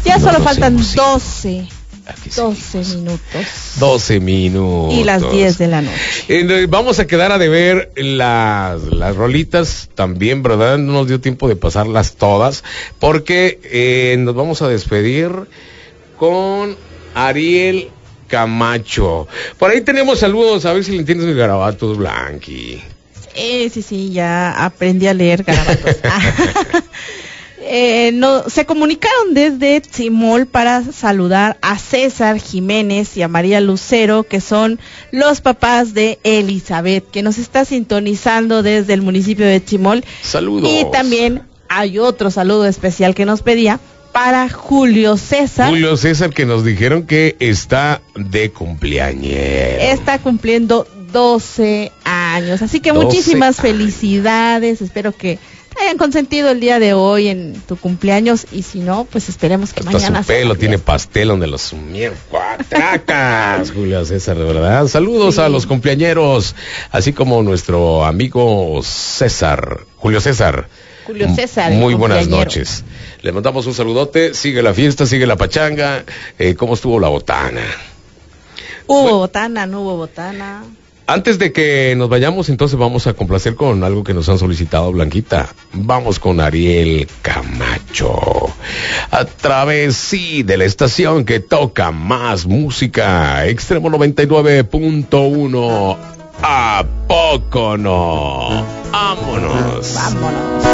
Ya no solo nos faltan hemos ido. 12 minutos. 12 minutos. Y las 10 de la noche. Vamos a quedar a deber las rolitas también, ¿verdad? No nos dio tiempo de pasarlas todas, porque nos vamos a despedir con Ariel Camacho. Por ahí tenemos saludos, a ver si le entiendes mis garabatos, Blanqui. Sí, ya aprendí a leer garabatos. Se comunicaron desde Tzimol para saludar a César Jiménez y a María Lucero, que son los papás de Elizabeth, que nos está sintonizando desde el municipio de Tzimol. Saludos. Y también hay otro saludo especial que nos pedía para Julio César. Julio César, que nos dijeron que está de cumpleaños. Está cumpliendo 12 años, así que muchísimas felicidades. Espero que te hayan consentido el día de hoy en tu cumpleaños, y si no, pues esperemos que hasta mañana su pelo tiene pastel donde los sumieron. ¡Cuatracas! Julio César, de verdad. Saludos a los cumpleañeros, así como nuestro amigo César, Julio César. Muy buenas noches. Le mandamos un saludote. Sigue la fiesta, sigue la pachanga. ¿Cómo estuvo la botana? ¿Hubo botana? ¿No hubo botana? Antes de que nos vayamos, entonces vamos a complacer con algo que nos han solicitado, Blanquita. Vamos con Ariel Camacho. A través, sí, de la estación que toca más música. Extremo 99.1. ¿A poco no? Vámonos.